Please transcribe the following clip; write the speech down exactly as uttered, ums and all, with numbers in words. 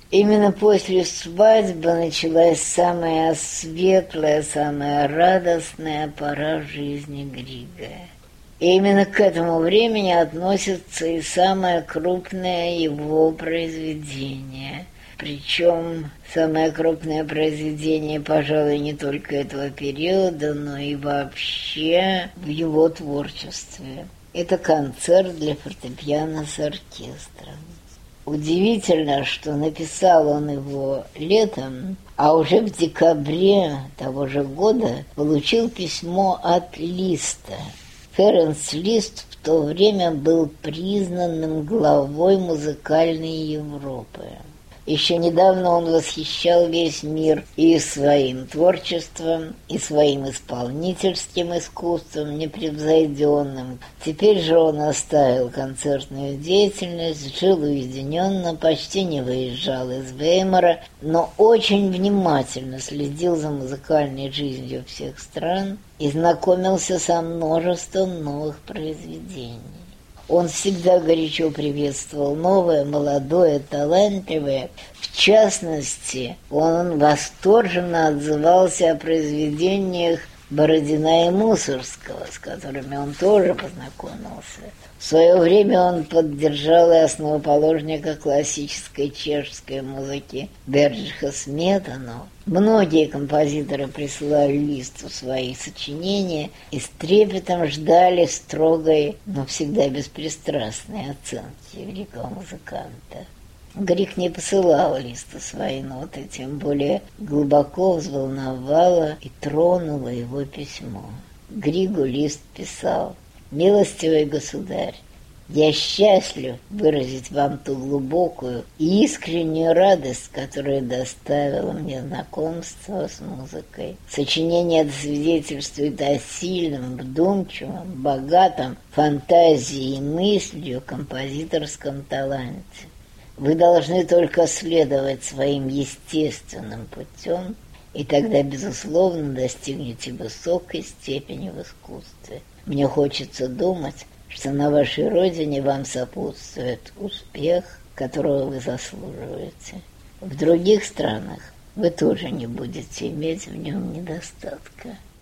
Именно после свадьбы началась самая светлая, самая радостная пора в жизни Грига. И именно к этому времени относится и самое крупное его произведение. Причем самое крупное произведение, пожалуй, не только этого периода, но и вообще в его творчестве. Это концерт для фортепиано с оркестром. Удивительно, что написал он его летом, а уже в декабре того же года получил письмо от Листа. Ференц Лист в то время был признанным главой музыкальной Европы. Еще недавно он восхищал весь мир и своим творчеством, и своим исполнительским искусством непревзойденным. Теперь же он оставил концертную деятельность, жил уединенно, почти не выезжал из Веймара, но очень внимательно следил за музыкальной жизнью всех стран и знакомился со множеством новых произведений. Он всегда горячо приветствовал новое, молодое, талантливое. В частности, он восторженно отзывался о произведениях Бородина и Мусоргского, с которыми он тоже познакомился. В свое время он поддержал и основоположника классической чешской музыки Берджиха Сметану. Многие композиторы присылали Листу свои сочинения и с трепетом ждали строгой, но всегда беспристрастной оценки великого музыканта. Григ не посылал Листу свои ноты, тем более глубоко взволновало и тронуло его письмо. Григу Лист писал: «Милостивый государь, я счастлив выразить вам ту глубокую и искреннюю радость, которая доставила мне знакомство с музыкой. Сочинение это свидетельствует о сильном, вдумчивом, богатом фантазией и мыслью композиторском таланте. Вы должны только следовать своим естественным путем, и тогда, безусловно, достигнете высокой степени в искусстве. Мне хочется думать, что на вашей родине вам сопутствует успех, которого вы заслуживаете. В других странах вы тоже не будете иметь в нем недостатка».